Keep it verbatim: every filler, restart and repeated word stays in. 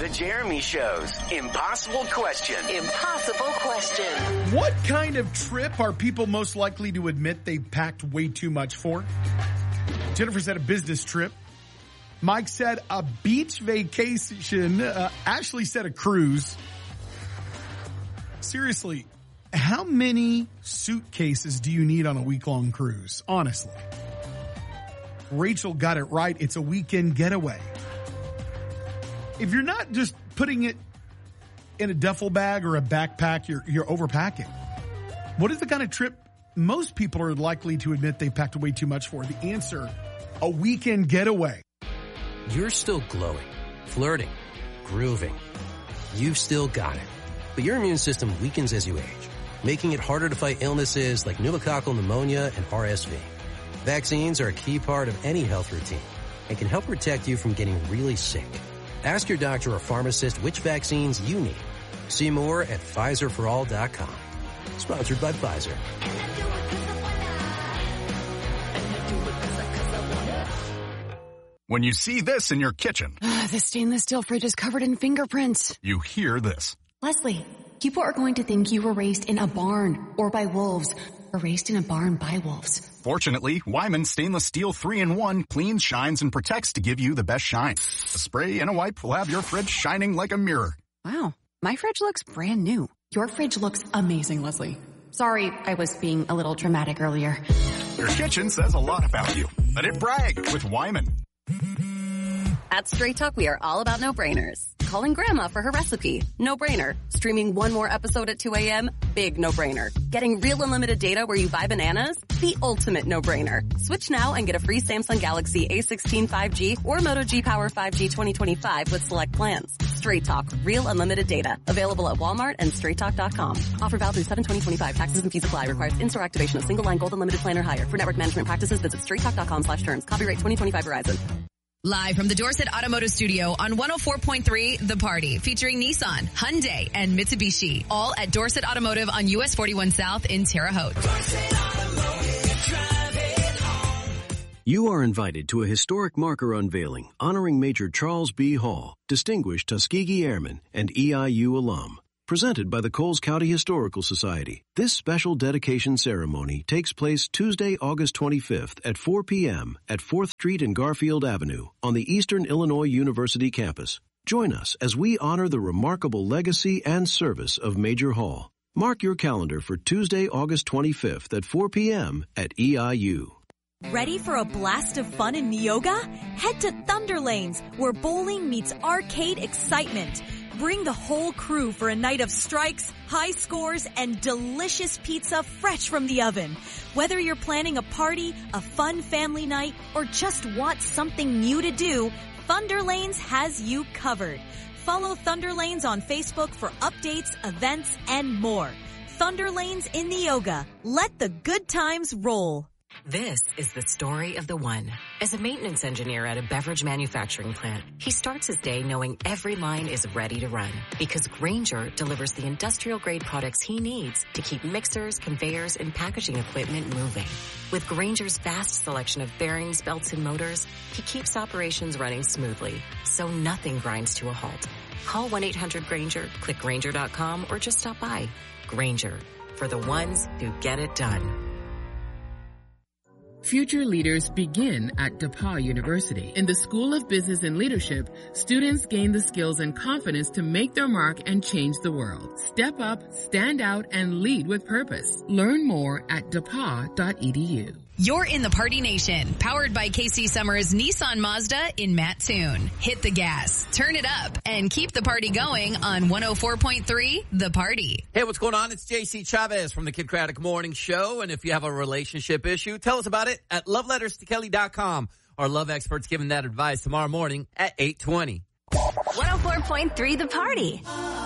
The Jeremy Show's Impossible Question. Impossible Question. What kind of trip are people most likely to admit they've packed way too much for? Jennifer said a business trip. Mike said a beach vacation. Uh, Ashley said a cruise. Seriously, how many suitcases do you need on a week-long cruise? Honestly. Rachel got it right. It's a weekend getaway. If you're not just putting it in a duffel bag or a backpack, you're, you're overpacking. What is the kind of trip most people are likely to admit they've packed way too much for? The answer, a weekend getaway. You're still glowing, flirting, grooving. You've still got it. But your immune system weakens as you age, making it harder to fight illnesses like pneumococcal pneumonia and R S V. Vaccines are a key part of any health routine and can help protect you from getting really sick. Ask your doctor or pharmacist which vaccines you need. See more at Pfizer for all dot com. Sponsored by Pfizer. When you see this in your kitchen, the stainless steel fridge is covered in fingerprints. You hear this. Leslie, people are going to think you were raised in a barn or by wolves or raised in a barn by wolves. Fortunately, Wyman Stainless Steel three in one cleans, shines, and protects to give you the best shine. A spray and a wipe will have your fridge shining like a mirror. Wow, my fridge looks brand new. Your fridge looks amazing, Leslie. Sorry, I was being a little dramatic earlier. Your kitchen says a lot about you. Let it brag with Wyman. At Straight Talk, we are all about no-brainers. Calling Grandma for her recipe, no-brainer. Streaming one more episode at two a.m., big no-brainer. Getting real unlimited data where you buy bananas, the ultimate no-brainer. Switch now and get a free Samsung Galaxy A sixteen five G or Moto G Power five G twenty twenty-five with select plans. Straight Talk, real unlimited data. Available at Walmart and straight talk dot com. Offer valid through seven twenty twenty-five. Taxes and fees apply. Requires in-store activation of single line gold unlimited plan or higher. For network management practices, visit straight talk dot com slash terms. Copyright twenty twenty-five Verizon. Live from the Dorset Automotive Studio on one oh four point three The Party, featuring Nissan, Hyundai, and Mitsubishi, all at Dorset Automotive on U S forty-one South in Terre Haute. You are invited to a historic marker unveiling honoring Major Charles B. Hall, distinguished Tuskegee Airman and E I U alum. Presented by the Coles County Historical Society, this special dedication ceremony takes place Tuesday, August twenty-fifth at four p.m. at fourth Street and Garfield Avenue on the Eastern Illinois University campus. Join us as we honor the remarkable legacy and service of Major Hall. Mark your calendar for Tuesday, August twenty-fifth at four p.m. at E I U. Ready for a blast of fun in Neoga? Head to Thunder Lanes, where bowling meets arcade excitement. Bring the whole crew for a night of strikes, high scores, and delicious pizza fresh from the oven. Whether you're planning a party, a fun family night, or just want something new to do, Thunder Lanes has you covered. Follow Thunder Lanes on Facebook for updates, events, and more. Thunder Lanes in Neoga. Let the good times roll. This is the story of the one. As a maintenance engineer at a beverage manufacturing plant, he starts his day knowing every line is ready to run because Grainger delivers the industrial-grade products he needs to keep mixers, conveyors, and packaging equipment moving. With Grainger's vast selection of bearings, belts, and motors, he keeps operations running smoothly, so nothing grinds to a halt. Call one eight hundred Grainger, click Grainger dot com, or just stop by. Grainger, for the ones who get it done. Future leaders begin at DePauw University. In the School of Business and Leadership, students gain the skills and confidence to make their mark and change the world. Step up, stand out, and lead with purpose. Learn more at D E P A W dot E D U. You're in the Party Nation, powered by K C Summers Nissan Mazda in Mattoon. Hit the gas, turn it up, and keep the party going on one oh four point three The Party. Hey, what's going on? It's J C Chavez from the Kid Craddock Morning Show. And if you have a relationship issue, tell us about it at love letters to kelly dot com. Our love experts giving that advice tomorrow morning at eight twenty. one oh four point three The Party.